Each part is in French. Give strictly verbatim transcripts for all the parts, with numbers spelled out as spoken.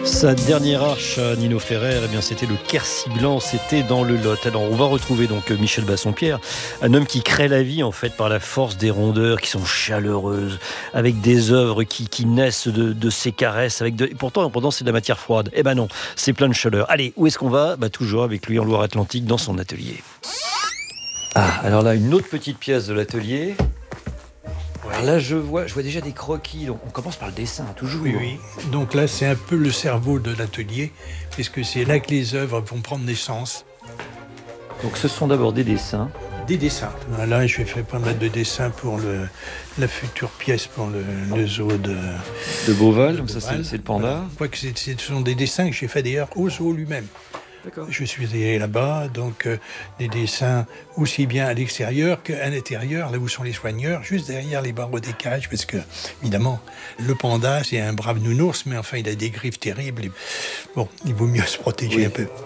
Sa dernière arche à Nino Ferrer, eh bien, c'était le Quercy blanc, c'était dans le Lot. Alors, on va retrouver donc Michel Bassompierre, un homme qui crée la vie en fait par la force des rondeurs qui sont chaleureuses, avec des œuvres qui, qui naissent de, de ses caresses. Avec de... Et pourtant, pourtant, c'est de la matière froide. Eh ben non, c'est plein de chaleur. Allez, où est-ce qu'on va ? Bah, toujours avec lui en Loire-Atlantique, dans son atelier. Ah, alors là, une autre petite pièce de l'atelier. Alors là, je vois, je vois déjà des croquis. Donc, on commence par le dessin, toujours. Oui, oui. Donc là, c'est un peu le cerveau de l'atelier, puisque c'est là que les œuvres vont prendre naissance. Donc, ce sont d'abord des dessins. Des dessins. Là, je vais faire pas mal de dessins pour le, la future pièce pour le, le zoo de, de Beauval. De Donc ça, c'est, c'est le panda. Voilà. Quoique ce sont des dessins que j'ai fait d'ailleurs au zoo lui-même. D'accord. Je suis allé là-bas, donc euh, des dessins aussi bien à l'extérieur qu'à l'intérieur, là où sont les soigneurs, juste derrière les barreaux des cages, parce que, évidemment, le panda, c'est un brave nounours, mais enfin, il a des griffes terribles. Et, bon, il vaut mieux se protéger oui. un peu.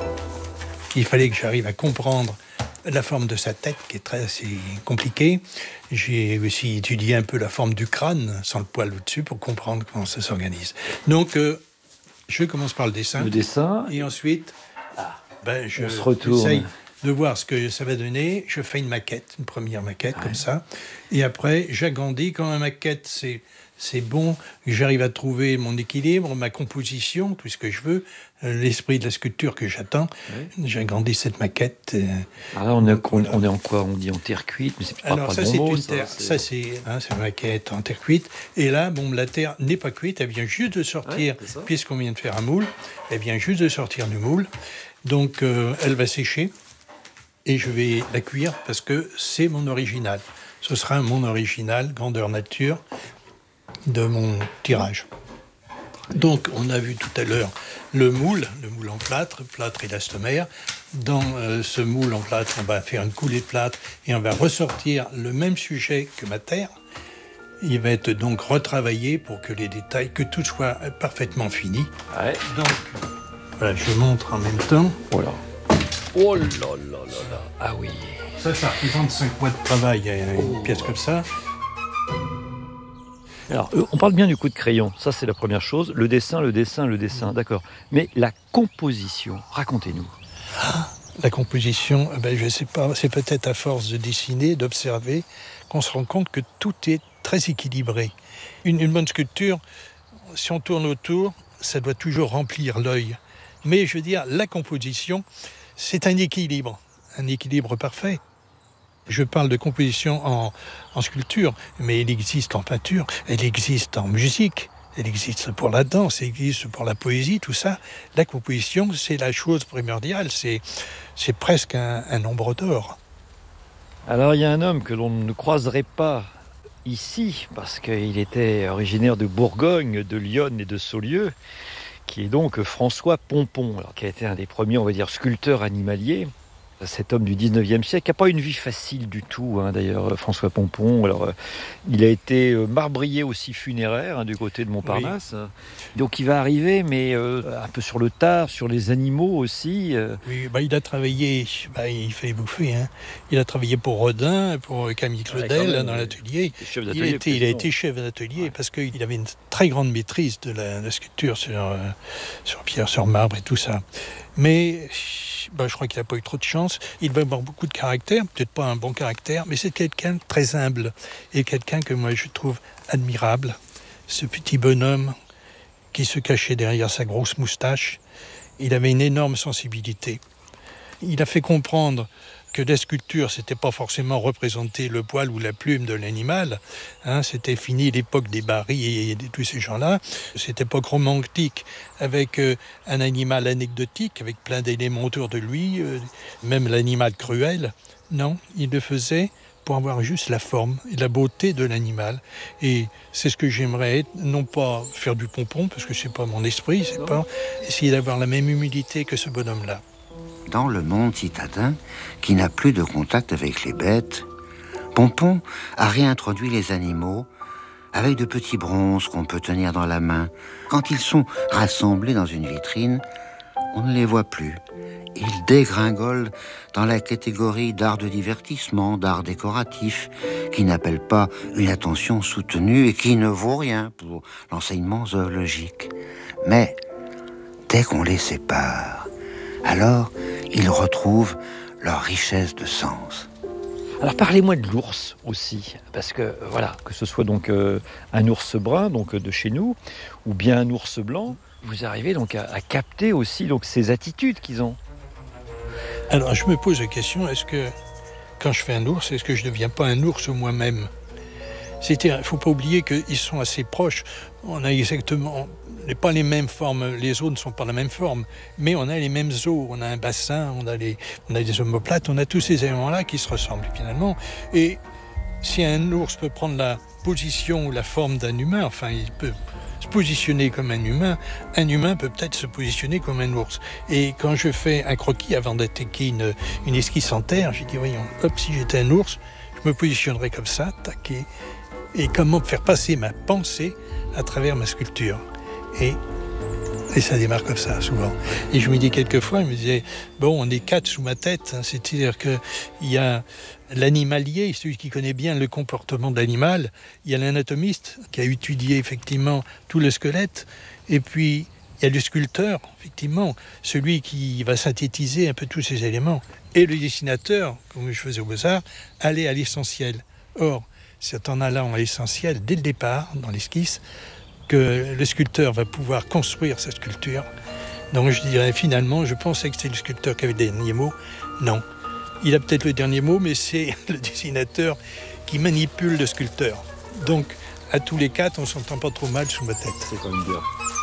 Il fallait que j'arrive à comprendre la forme de sa tête, qui est très assez compliquée. J'ai aussi étudié un peu la forme du crâne, sans le poil au-dessus, pour comprendre comment ça s'organise. Donc, euh, je commence par le dessin. Le dessin. Et ensuite... Ben, je, on se retourne. J'essaye de voir ce que ça va donner. Je fais une maquette, une première maquette ouais. comme ça. Et après, j'agrandis. Quand ma maquette, c'est, c'est bon, j'arrive à trouver mon équilibre, ma composition, tout ce que je veux, l'esprit de la sculpture que j'attends. Ouais. J'agrandis cette maquette. Ah là, on, est, on, on est en quoi ? On dit en terre cuite, mais c'est pas, Alors, pas ça, bon c'est mot, une ça, terre. c'est... Ça, c'est, hein, c'est une maquette en terre cuite. Et là, bon, la terre n'est pas cuite. Elle vient juste de sortir, ouais, puisqu'on vient de faire un moule. Elle vient juste de sortir du moule. Donc, euh, elle va sécher et je vais la cuire parce que c'est mon original. Ce sera mon original, grandeur nature, de mon tirage. Donc, on a vu tout à l'heure le moule, le moule en plâtre, plâtre élastomère. Dans euh, ce moule en plâtre, on va faire une coulée de plâtre et on va ressortir le même sujet que ma terre. Il va être donc retravaillé pour que les détails, que tout soit parfaitement fini. Ouais. Donc, voilà, je montre en même temps. Oh là. Oh là là là là. Ah oui. Ça, ça représente cinq mois de travail, une oh. pièce comme ça. Alors, on parle bien du coup de crayon. Ça, c'est la première chose. Le dessin, le dessin, le dessin. D'accord. Mais la composition, racontez-nous. Ah, la composition, ben, je ne sais pas. C'est peut-être à force de dessiner, d'observer, qu'on se rend compte que tout est très équilibré. Une, une bonne sculpture, si on tourne autour, ça doit toujours remplir l'œil. Mais je veux dire, la composition, c'est un équilibre, un équilibre parfait. Je parle de composition en, en sculpture, mais elle existe en peinture, elle existe en musique, elle existe pour la danse, elle existe pour la poésie, tout ça. La composition, c'est la chose primordiale, c'est, c'est presque un, un nombre d'or. Alors, il y a un homme que l'on ne croiserait pas ici, parce qu'il était originaire de Bourgogne, de Lyon et de Saulieu, qui est donc François Pompon, alors, qui a été un des premiers, on va dire, sculpteurs animaliers. Cet homme du dix-neuvième siècle, qui n'a pas une vie facile du tout, hein, d'ailleurs, François Pompon. Alors, euh, il a été euh, marbrier aussi funéraire, hein, du côté de Montparnasse. Oui. Donc, il va arriver, mais euh, un peu sur le tard, sur les animaux aussi. Euh. Oui, bah, il a travaillé, bah, il fait bouffer, hein. Il a travaillé pour Rodin, pour Camille Claudel, ouais, dans l'atelier. Il a, été, il a été chef d'atelier ouais. parce qu'il avait une très grande maîtrise de la, la sculpture sur, euh, sur pierre, sur marbre et tout ça. Mais bah, je crois qu'il n'a pas eu trop de chance. Il va avoir beaucoup de caractère, peut-être pas un bon caractère, mais c'est quelqu'un de très humble et quelqu'un que moi je trouve admirable. Ce petit bonhomme qui se cachait derrière sa grosse moustache, il avait une énorme sensibilité. Il a fait comprendre que la sculpture, c'était pas forcément représenter le poil ou la plume de l'animal. Hein, c'était fini l'époque des Barye et de tous ces gens-là. Cette époque romantique avec euh, un animal anecdotique, avec plein d'éléments autour de lui, euh, même l'animal cruel. Non, il le faisait pour avoir juste la forme et la beauté de l'animal. Et c'est ce que j'aimerais être, non pas faire du pompon, parce que c'est pas mon esprit, c'est pas essayer d'avoir la même humilité que ce bonhomme-là. Dans le monde citadin, qui n'a plus de contact avec les bêtes, Pompon a réintroduit les animaux avec de petits bronzes qu'on peut tenir dans la main. Quand ils sont rassemblés dans une vitrine, on ne les voit plus. Ils dégringolent dans la catégorie d'art de divertissement, d'art décoratif, qui n'appelle pas une attention soutenue et qui ne vaut rien pour l'enseignement zoologique. Mais dès qu'on les sépare, alors ils retrouvent leur richesse de sens. Alors parlez-moi de l'ours aussi, parce que voilà, que ce soit donc euh, un ours brun donc de chez nous, ou bien un ours blanc, vous arrivez donc à, à capter aussi donc ces attitudes qu'ils ont. Alors je me pose la question, est-ce que quand je fais un ours, est-ce que je ne deviens pas un ours moi-même ? C'est-à-dire, il ne faut pas oublier qu'ils sont assez proches. On a exactement, pas les mêmes formes, les os ne sont pas la même forme, mais on a les mêmes os. On a un bassin, on a, les, on a des omoplates, on a tous ces éléments-là qui se ressemblent finalement. Et si un ours peut prendre la position ou la forme d'un humain, enfin, il peut se positionner comme un humain, un humain peut peut-être se positionner comme un ours. Et quand je fais un croquis avant d'attaquer une, une esquisse en terre, j'ai dit, voyons, hop, si j'étais un ours, je me positionnerais comme ça, tac, et, et comment faire passer ma pensée à travers ma sculpture. Et, et ça démarre comme ça, souvent. Et je me dis quelquefois, je me disais, bon, on est quatre sous ma tête, hein, c'est-à-dire qu'il y a l'animalier, celui qui connaît bien le comportement de l'animal, il y a l'anatomiste qui a étudié effectivement tout le squelette, et puis il y a le sculpteur, effectivement, celui qui va synthétiser un peu tous ces éléments, et le dessinateur, comme je faisais au Beaux-Arts, aller à l'essentiel. Or, c'est en allant à l'essentiel dès le départ, dans l'esquisse, que le sculpteur va pouvoir construire sa sculpture. Donc je dirais finalement, je pensais que c'était le sculpteur qui avait le dernier mot. Non. Il a peut-être le dernier mot, mais c'est le dessinateur qui manipule le sculpteur. Donc, à tous les quatre, on ne s'entend pas trop mal sous ma tête. C'est quand même dur.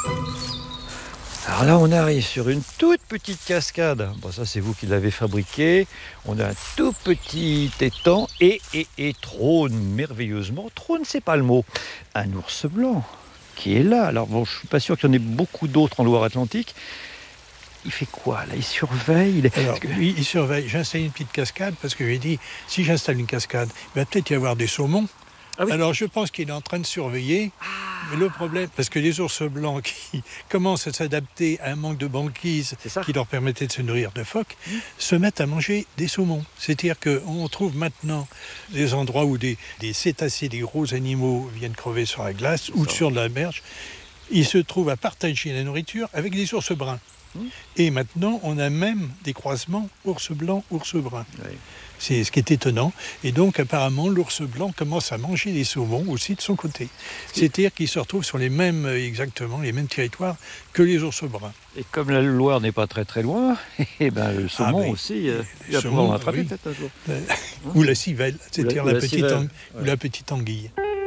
Alors là, on arrive sur une toute petite cascade. Bon, ça, c'est vous qui l'avez fabriqué. On a un tout petit étang et, et, et trône merveilleusement. Trône, c'est pas le mot. Un ours blanc qui est là. Alors bon, je suis pas sûr qu'il y en ait beaucoup d'autres en Loire-Atlantique. Il fait quoi là ? Il surveille il est... Alors, lui, il surveille. J'installe une petite cascade parce que j'ai dit, si j'installe une cascade, il va peut-être y avoir des saumons. Ah oui. Alors je pense qu'il est en train de surveiller. Ah. Mais le problème, parce que les ours blancs qui commencent à s'adapter à un manque de banquise qui leur permettait de se nourrir de phoques, mmh. se mettent à manger des saumons. C'est-à-dire qu'on trouve maintenant des endroits où des, des cétacés, des gros animaux viennent crever sur la glace C'est ou ça. Sur de la berge. Ils se trouvent à partager la nourriture avec des ours bruns. Mmh. Et maintenant, on a même des croisements ours blanc, ours brun. Oui. C'est ce qui est étonnant. Et donc, apparemment, l'ours blanc commence à manger des saumons aussi de son côté. C'est-à-dire qu'il se retrouve sur les mêmes, exactement, les mêmes territoires que les ours bruns. Et comme la Loire n'est pas très très loin, et ben, le saumon ah ben, aussi, euh, il va saumon, pouvoir l'attraper oui. peut-être un jour. La, hein ou la civelle, c'est-à-dire la, la, petite ang- ouais. ou la petite anguille.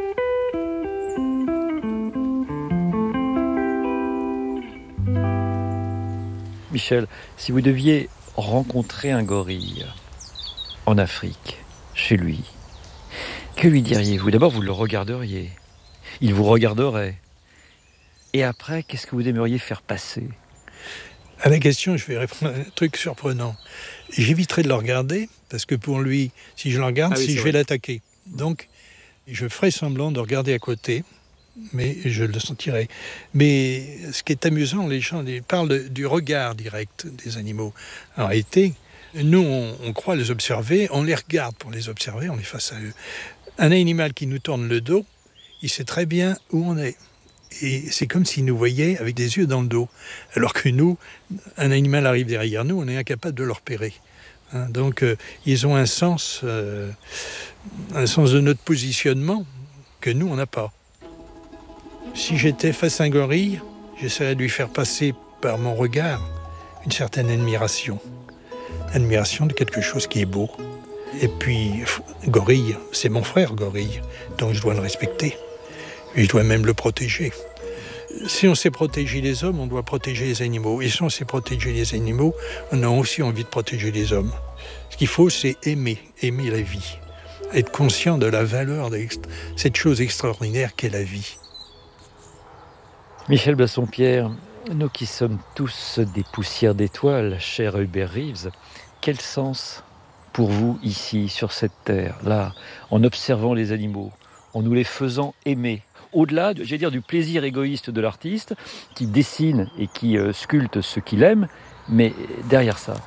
Michel, si vous deviez rencontrer un gorille en Afrique, chez lui, que lui diriez-vous ? D'abord, vous le regarderiez. Il vous regarderait. Et après, qu'est-ce que vous aimeriez faire passer ? À la question, je vais répondre à un truc surprenant. J'éviterai de le regarder, parce que pour lui, si je le regarde, ah oui, si je vrai. vais l'attaquer. Donc, je ferai semblant de regarder à côté, mais je le sentirai. Mais ce qui est amusant, les gens ils parlent de, du regard direct des animaux. En réalité, nous, on, on croit les observer, on les regarde pour les observer, on est face à eux. Un animal qui nous tourne le dos, il sait très bien où on est. Et c'est comme s'il nous voyait avec des yeux dans le dos. Alors que nous, un animal arrive derrière nous, on est incapable de le repérer. Hein, donc, euh, ils ont un sens, euh, un sens de notre positionnement que nous, on n'a pas. Si j'étais face à un gorille, j'essaierais de lui faire passer par mon regard une certaine admiration. Admiration de quelque chose qui est beau. Et puis, gorille, c'est mon frère gorille, donc je dois le respecter. Et je dois même le protéger. Si on sait protéger les hommes, on doit protéger les animaux. Et si on sait protéger les animaux, on a aussi envie de protéger les hommes. Ce qu'il faut, c'est aimer, aimer la vie. Être conscient de la valeur de cette chose extraordinaire qu'est la vie. Michel Bassompierre, nous qui sommes tous des poussières d'étoiles, cher Hubert Reeves, quel sens pour vous ici, sur cette terre, là, en observant les animaux, en nous les faisant aimer, au-delà, de, j'allais dire, du plaisir égoïste de l'artiste qui dessine et qui euh, sculpte ce qu'il aime, mais derrière ça.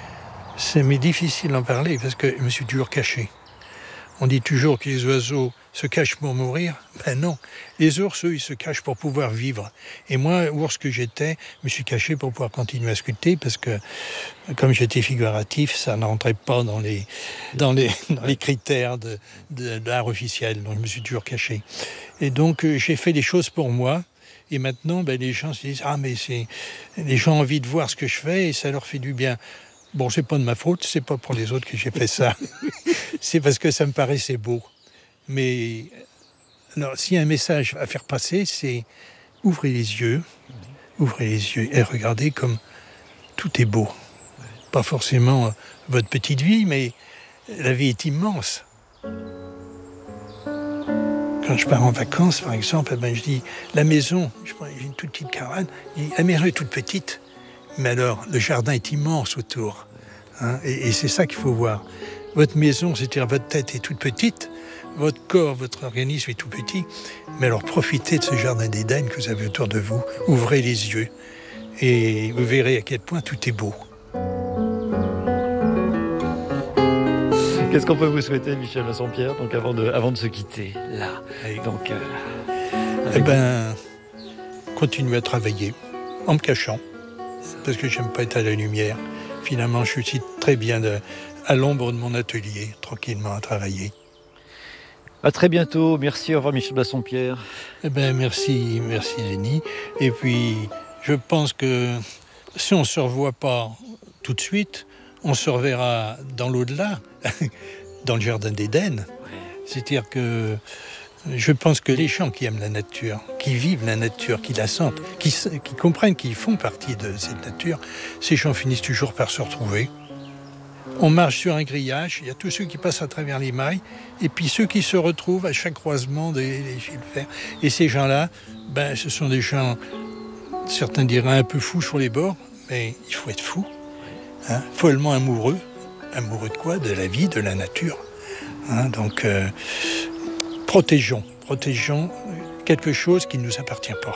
C'est mais difficile d'en parler parce que je me suis toujours caché. On dit toujours que les oiseaux se cachent pour mourir. Ben non. Les ours, eux, ils se cachent pour pouvoir vivre. Et moi, ours que j'étais, je me suis caché pour pouvoir continuer à sculpter parce que, comme j'étais figuratif, ça n'entrait pas dans les, dans les, dans les critères de, de, de l'art officiel. Donc, je me suis toujours caché. Et donc, euh, j'ai fait des choses pour moi. Et maintenant, ben, les gens se disent « Ah, mais c'est... » Les gens ont envie de voir ce que je fais et ça leur fait du bien. Bon, c'est pas de ma faute, c'est pas pour les autres que j'ai fait ça. C'est parce que ça me paraissait beau. Mais alors, s'il y a un message à faire passer, c'est ouvrez les yeux, ouvrez les yeux et regardez comme tout est beau. Pas forcément votre petite vie, mais la vie est immense. Quand je pars en vacances, par exemple, ben, je dis la maison, j'ai une toute petite caravane, je dis, la maison est toute petite. Mais alors, le jardin est immense autour. Hein, et, et c'est ça qu'il faut voir. Votre maison, c'est-à-dire votre tête est toute petite, votre corps, votre organisme est tout petit. Mais alors, profitez de ce jardin d'Éden que vous avez autour de vous. Ouvrez les yeux et vous verrez à quel point tout est beau. Qu'est-ce qu'on peut vous souhaiter, Michel Bassompierre, donc avant de, avant de se quitter, là donc, euh, Eh ben, continuez à travailler en me cachant. Parce que j'aime pas être à la lumière. Finalement, je suis très bien de, à l'ombre de mon atelier, tranquillement à travailler. À très bientôt. Merci. Au revoir, Michel Bassompierre. Eh ben, merci, merci, Lenny. Et puis, je pense que si on ne se revoit pas tout de suite, on se reverra dans l'au-delà, dans le jardin d'Éden. C'est-à-dire que je pense que les gens qui aiment la nature, qui vivent la nature, qui la sentent, qui, qui comprennent qu'ils font partie de cette nature, ces gens finissent toujours par se retrouver. On marche sur un grillage, il y a tous ceux qui passent à travers les mailles, et puis ceux qui se retrouvent à chaque croisement des, des fils de fer. Et ces gens-là, ben, ce sont des gens, certains diraient un peu fous sur les bords, mais il faut être fou, hein, follement amoureux. Amoureux de quoi ? De la vie, de la nature. Hein, donc... Euh, Protégeons, protégeons quelque chose qui ne nous appartient pas.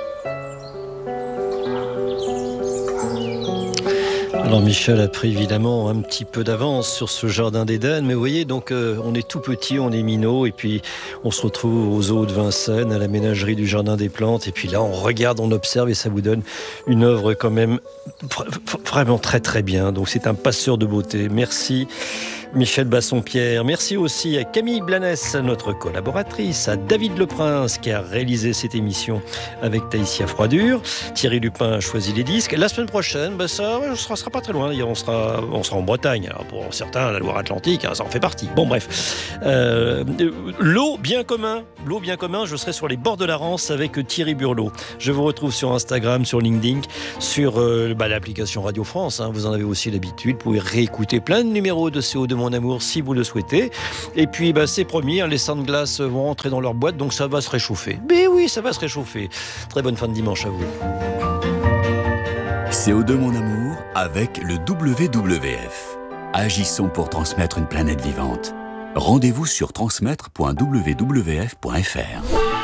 Alors Michel a pris évidemment un petit peu d'avance sur ce jardin d'Éden, mais vous voyez, donc euh, on est tout petit, on est minot, et puis on se retrouve aux eaux de Vincennes, à la ménagerie du Jardin des Plantes, et puis là on regarde, on observe, et ça vous donne une œuvre quand même vraiment très très bien. Donc c'est un passeur de beauté. Merci Michel Bassompierre. Merci aussi à Camille Blanès, notre collaboratrice, à David Leprince qui a réalisé cette émission avec Taïsia Froidure. Thierry Lupin a choisi les disques. La semaine prochaine, ben ça ne sera, sera pas très loin. On sera, on sera en Bretagne. Alors pour certains, la Loire-Atlantique, hein, ça en fait partie. Bon, bref. Euh, l'eau bien commun. L'eau bien commun, je serai sur les bords de la Rance avec Thierry Burlot. Je vous retrouve sur Instagram, sur LinkedIn, sur euh, bah, l'application Radio France. Hein, vous en avez aussi l'habitude. Vous pouvez réécouter plein de numéros de C O deux Mon Amour si vous le souhaitez. Et puis bah, c'est promis, hein, les sangs de glace vont rentrer dans leur boîte, donc ça va se réchauffer. Mais oui, ça va se réchauffer. Très bonne fin de dimanche à vous. C O deux Mon Amour avec le W W F. Agissons pour transmettre une planète vivante. Rendez-vous sur transmettre point w w f point f r.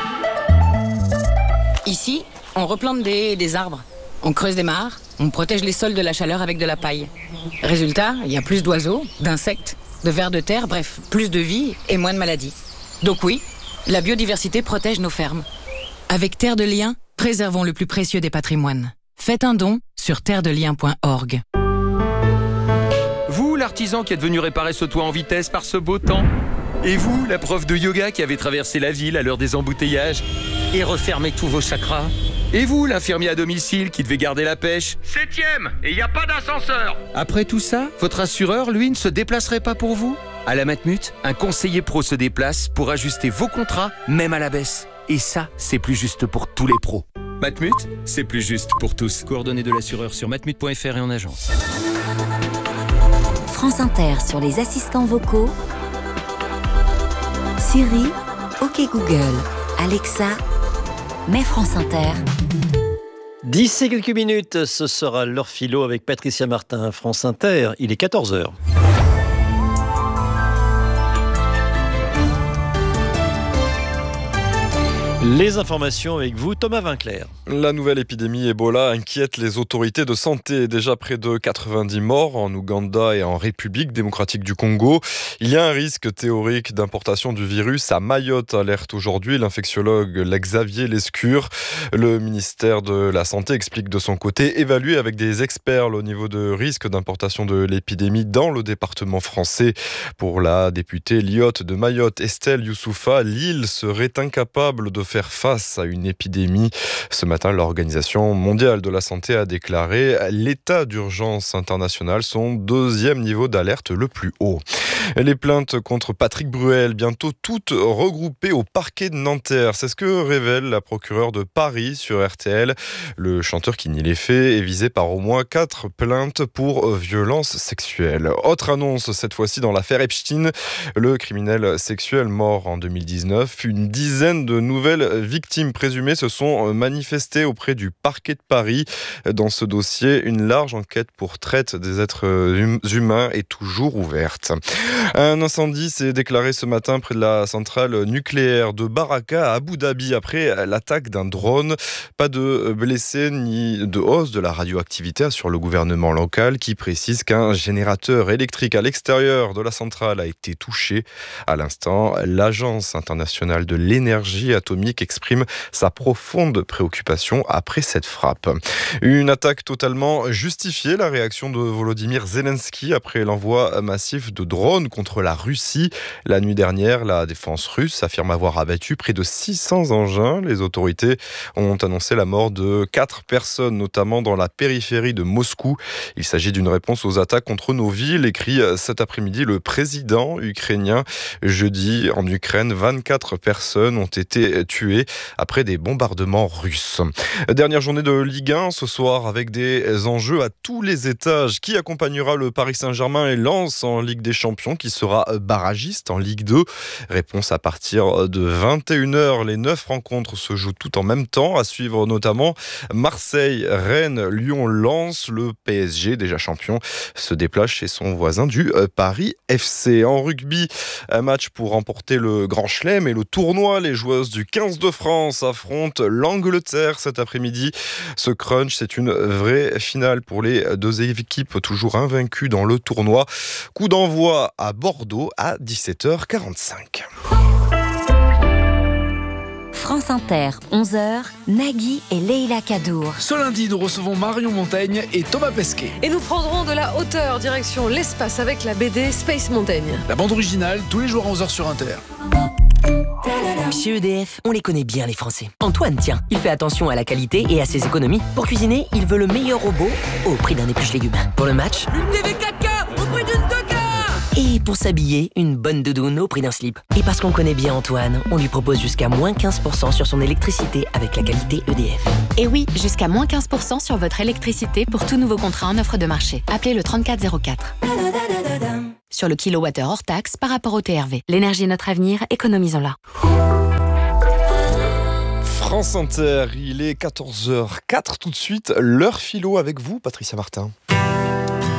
Ici, on replante des, des arbres. On creuse des mares, on protège les sols de la chaleur avec de la paille. Résultat, il y a plus d'oiseaux, d'insectes, de vers de terre, bref, plus de vie et moins de maladies. Donc oui, la biodiversité protège nos fermes. Avec Terre de Liens, préservons le plus précieux des patrimoines. Faites un don sur terre de liens point org. Vous, l'artisan qui êtes venu réparer ce toit en vitesse par ce beau temps. Et vous, la prof de yoga qui avait traversé la ville à l'heure des embouteillages et refermé tous vos chakras. Et vous, l'infirmier à domicile qui devait garder la pêche. Septième, et il n'y a pas d'ascenseur. Après tout ça, votre assureur, lui, ne se déplacerait pas pour vous ? À la Matmut, un conseiller pro se déplace pour ajuster vos contrats, même à la baisse. Et ça, c'est plus juste pour tous les pros. Matmut, c'est plus juste pour tous. Coordonnées de l'assureur sur matmut point f r et en agence. France Inter sur les assistants vocaux. Siri, OK Google, Alexa, mais France Inter. D'ici quelques minutes, ce sera l'heure philo avec Patricia Martin, France Inter. Il est quatorze heures. Les informations avec vous, Thomas Vinclair. La nouvelle épidémie Ebola inquiète les autorités de santé. Déjà près de quatre-vingt-dix morts en Ouganda et en République démocratique du Congo. Il y a un risque théorique d'importation du virus à Mayotte, alerte aujourd'hui l'infectiologue Xavier Lescure. Le ministère de la Santé explique de son côté évaluer avec des experts le niveau de risque d'importation de l'épidémie dans le département français. Pour la députée lyote de Mayotte, Estelle Youssoufa, l'île serait incapable de faire face à une épidémie. Ce matin, l'Organisation mondiale de la santé a déclaré l'état d'urgence international son deuxième niveau d'alerte le plus haut. Les plaintes contre Patrick Bruel, bientôt toutes regroupées au parquet de Nanterre. C'est ce que révèle la procureure de Paris sur R T L. Le chanteur qui nie les faits est visé par au moins quatre plaintes pour violences sexuelles. Autre annonce, cette fois-ci dans l'affaire Epstein, le criminel sexuel mort en deux mille dix-neuf. Une dizaine de nouvelles victimes présumées se sont manifestées auprès du parquet de Paris. Dans ce dossier, une large enquête pour traite des êtres humains est toujours ouverte. Un incendie s'est déclaré ce matin près de la centrale nucléaire de Baraka à Abu Dhabi après l'attaque d'un drone. Pas de blessés ni de hausse de la radioactivité sur le gouvernement local qui précise qu'un générateur électrique à l'extérieur de la centrale a été touché. À l'instant, l'Agence internationale de l'énergie atomique exprime sa profonde préoccupation après cette frappe. Une attaque totalement justifiée, la réaction de Volodymyr Zelensky après l'envoi massif de drones contre la Russie. La nuit dernière, la défense russe affirme avoir abattu près de six cents engins. Les autorités ont annoncé la mort de quatre personnes, notamment dans la périphérie de Moscou. Il s'agit d'une réponse aux attaques contre nos villes, écrit cet après-midi le président ukrainien. Jeudi, en Ukraine, vingt-quatre personnes ont été tuées après des bombardements russes. Dernière journée de Ligue un ce soir avec des enjeux à tous les étages. Qui accompagnera le Paris Saint-Germain et Lens en Ligue des Champions, qui sera barragiste en Ligue deux? Réponse à partir de vingt et une heures. Les neuf rencontres se jouent toutes en même temps. À suivre notamment Marseille, Rennes, Lyon, Lens. Le P S G, déjà champion, se déplace chez son voisin du Paris F C. En rugby, un match pour remporter le Grand Chelem et le tournoi. Les joueuses du quinze de France affrontent l'Angleterre cet après-midi. Ce crunch, c'est une vraie finale pour les deux équipes toujours invaincues dans le tournoi. Coup d'envoi à Bordeaux à dix-sept heures quarante-cinq. France Inter, onze heures, Nagui et Leïla Kadour. Ce lundi, nous recevons Marion Montaigne et Thomas Pesquet. Et nous prendrons de la hauteur, direction l'espace avec la B D Space Mountain. La bande originale, tous les jours à onze heures sur Inter. Chez E D F, on les connaît bien les Français. Antoine, tiens, il fait attention à la qualité et à ses économies. Pour cuisiner, il veut le meilleur robot au prix d'un épluche légumes. Pour le match, une T V quatre K au prix d'une deux K. Et pour s'habiller, une bonne doudoune au prix d'un slip. Et parce qu'on connaît bien Antoine, on lui propose jusqu'à moins quinze pour cent sur son électricité avec la qualité E D F. Et oui, jusqu'à moins quinze pour cent sur votre électricité pour tout nouveau contrat en offre de marché. Appelez le trente-quatre zéro quatre. Sur le kilowattheure hors taxe par rapport au T R V. L'énergie est notre avenir, économisons-la. France Inter, il est quatorze heures zéro quatre tout de suite. L'heure philo avec vous, Patricia Martin.